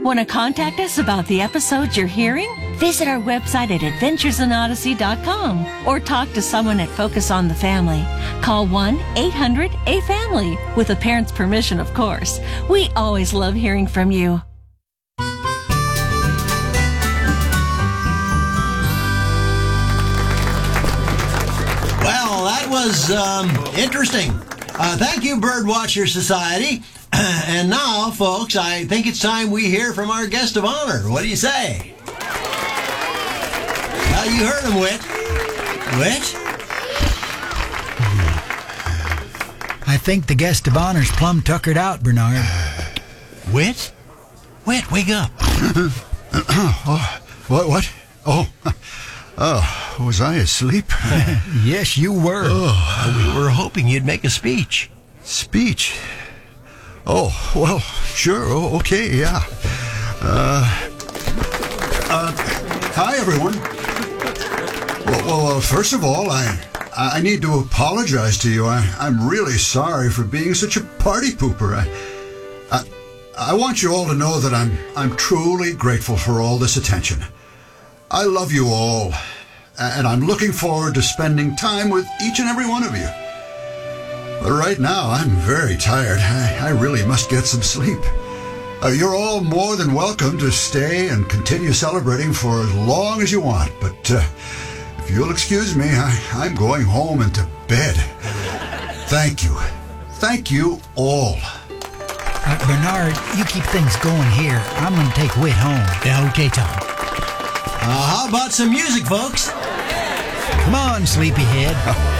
Want to contact us about the episodes you're hearing? Visit our website at adventuresinodyssey.com or talk to someone at Focus on the Family. Call 1-800-A-FAMILY, with a parent's permission, of course. We always love hearing from you. Well, that was interesting. Thank you, Birdwatcher Society. And now, folks, I think it's time we hear from our guest of honor. What do you say? Well, you heard him, Whit. Whit? I think the guest of honor's plumb tuckered out, Bernard. Whit? Whit, wake up. What? Oh, was I asleep? Yes, you were. We were hoping you'd make a speech. Speech? Oh, well, sure. Oh, okay, yeah. Hi, everyone. Well, first of all, I need to apologize to you. I'm really sorry for being such a party pooper. I want you all to know that I'm truly grateful for all this attention. I love you all, and I'm looking forward to spending time with each and every one of you. But right now, I'm very tired. I really must get some sleep. You're all more than welcome to stay and continue celebrating for as long as you want. But if you'll excuse me, I'm going home and to bed. Thank you. Thank you all. Bernard, you keep things going here. I'm going to take Whit home. Yeah, okay, Tom. How about some music, folks? Come on, sleepyhead.